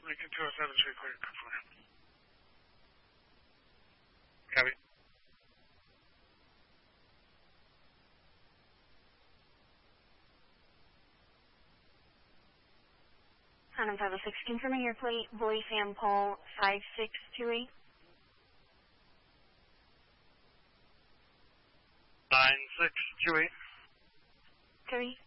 Lincoln 207 Street, clear, confirm. Copy. Hanem 506, confirming your plate, voice and poll 5628. 9628. Copy.